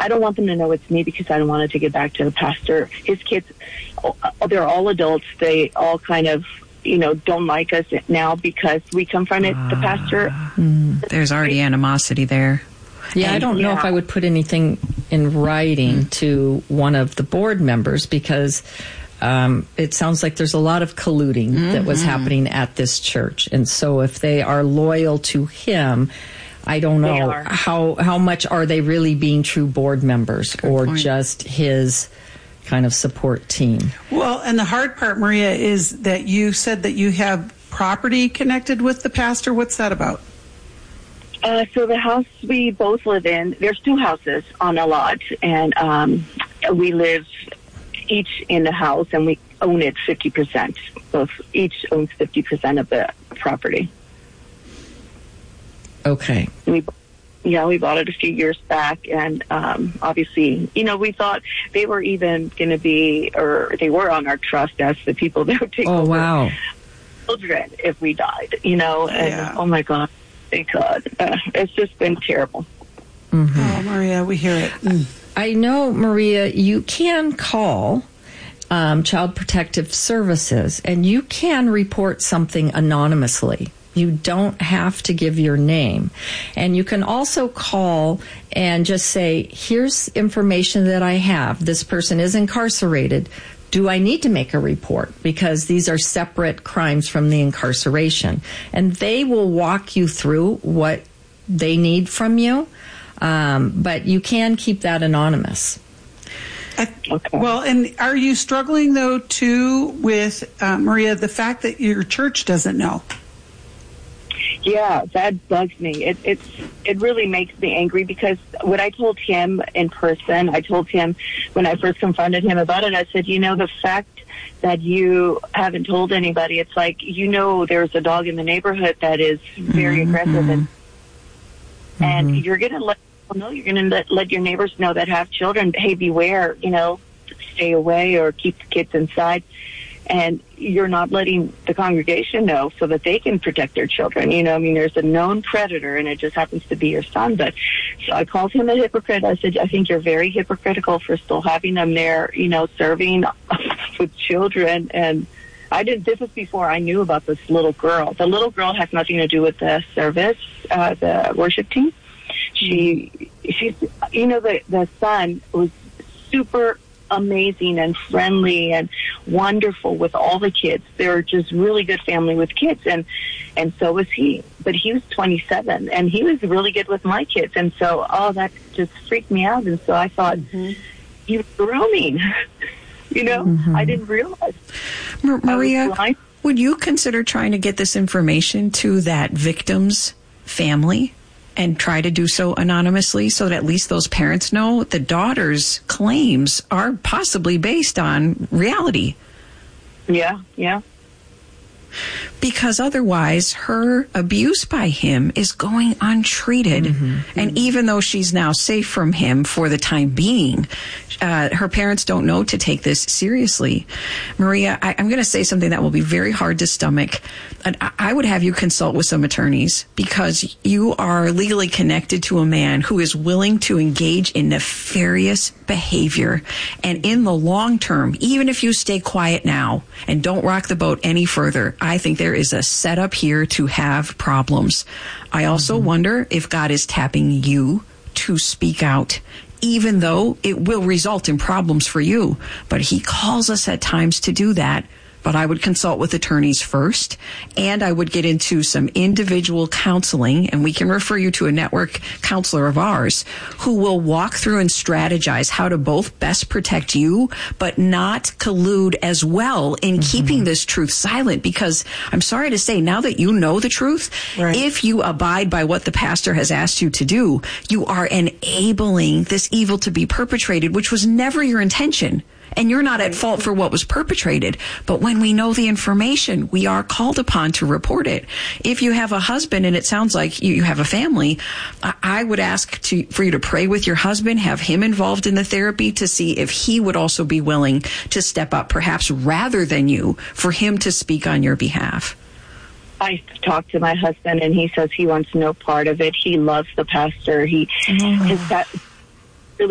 I don't want them to know it's me because I don't want to take it back to the pastor. His kids, they're all adults. They all kind of, don't like us now because we confronted the pastor. There's already animosity there. Yeah, I don't know if I would put anything in writing to one of the board members because it sounds like there's a lot of colluding that was happening at this church. And so if they are loyal to him, I don't know how much are they really being true board members or just his kind of support team. Well, and the hard part, Maria, is that you said that you have property connected with the pastor. What's that about? So the house we both live in, there's 2 houses on a lot, and we live each in the house, and we own it 50%. So each owns 50% of the property. Okay. We bought it a few years back, and obviously, we thought they were even going to be, or they were on our trust as the people that would take over children if we died, and oh my God. Thank God. It's just been terrible. Oh, Maria, we hear it. I know, Maria, you can call Child Protective Services, and you can report something anonymously. You don't have to give your name. And you can also call and just say, here's information that I have. This person is incarcerated. Do I need to make a report? Because these are separate crimes from the incarceration. And they will walk you through what they need from you. But you can keep that anonymous. Okay. Well, and are you struggling, though, too, with, Maria, the fact that your church doesn't know? Yeah, that bugs me. It really makes me angry because what I told him in person, I told him when I first confronted him about it, I said, the fact that you haven't told anybody, it's like, there's a dog in the neighborhood that is very aggressive and you're going to let people know, you're going to let your neighbors know that have children, hey, beware, stay away or keep the kids inside. And you're not letting the congregation know so that they can protect their children. There's a known predator, and it just happens to be your son. But so I called him a hypocrite. I said, I think you're very hypocritical for still having them there, serving with children. And this was before I knew about this little girl. The little girl has nothing to do with the service, the worship team. She's, the son was super amazing and friendly and wonderful with all the kids. They're just really good family with kids, and so was he. But he was 27, and he was really good with my kids, and so that just freaked me out. And so I thought he was grooming. I didn't realize. Maria, would you consider trying to get this information to that victim's family? And try to do so anonymously so that at least those parents know the daughter's claims are possibly based on reality. Yeah. Because otherwise, her abuse by him is going untreated. And even though she's now safe from him for the time being, her parents don't know to take this seriously. Maria, I'm going to say something that will be very hard to stomach. I would have you consult with some attorneys because you are legally connected to a man who is willing to engage in nefarious behavior. And in the long term, even if you stay quiet now and don't rock the boat any further, I think there is a setup here to have problems. I also wonder if God is tapping you to speak out, even though it will result in problems for you. But he calls us at times to do that. But I would consult with attorneys first, and I would get into some individual counseling, and we can refer you to a network counselor of ours who will walk through and strategize how to both best protect you, but not collude as well in keeping this truth silent. Because I'm sorry to say, now that you know the truth, if you abide by what the pastor has asked you to do, you are enabling this evil to be perpetrated, which was never your intention. And you're not at fault for what was perpetrated. But when we know the information, we are called upon to report it. If you have a husband, and it sounds like you have a family, I would ask for you to pray with your husband, have him involved in the therapy to see if he would also be willing to step up, perhaps rather than you, for him to speak on your behalf. I talked to my husband, and he says he wants no part of it. He loves the pastor.